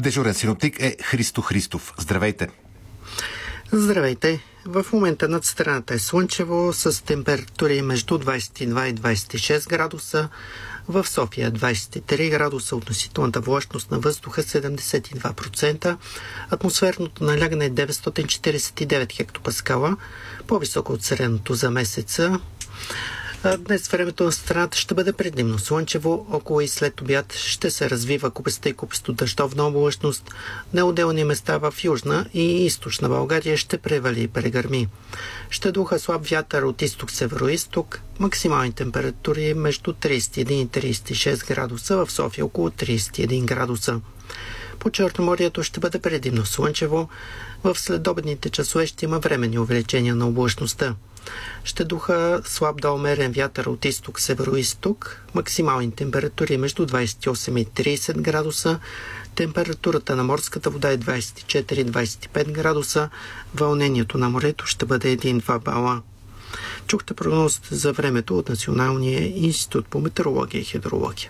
Дежурен синоптик е Христо Христов. Здравейте! Здравейте! В момента над страната е слънчево с температури между 22 и 26 градуса. В София 23 градуса, относителната влажност на въздуха 72%, атмосферното налягане е 949 хектопаскала, по-високо от средното за месеца. Днес времето на страната ще бъде предимно слънчево, около и след обяд ще се развива купеста и купесто дъждовна облачност. На отделни места в Южна и Източна България ще превали и прегърми. Ще духа слаб вятър от изток-северо-исток, максимални температури между 31 и 36 градуса, в София около 31 градуса. По Черноморието ще бъде предимно слънчево, в следобедните часове ще има временни увеличения на облачността. Ще духа слаб до умерен вятър от изток-северо-исток, максимални температури между 28 и 30 градуса, температурата на морската вода е 24-25 градуса, вълнението на морето ще бъде 1-2 бала. Чухте прогнозата за времето от Националния институт по метеорология и хидрология.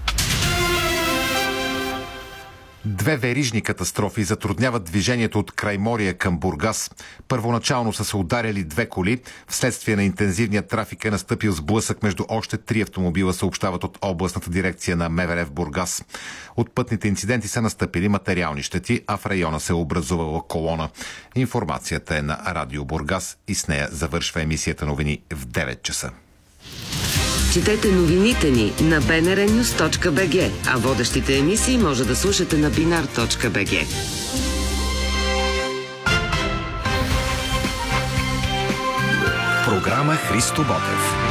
Две верижни катастрофи затрудняват движението от Крайморие към Бургас. Първоначално са се ударяли две коли. Вследствие на интензивния трафик е настъпил сблъсък между още 3 автомобила, съобщават от областната дирекция на МВР в Бургас. От пътните инциденти са настъпили материални щети, а в района се е образувала колона. Информацията е на Радио Бургас и с нея завършва емисията новини в 9 часа. Четете новините ни на bnrnews.bg, а водещите емисии може да слушате на binar.bg. Програма Христо Ботев.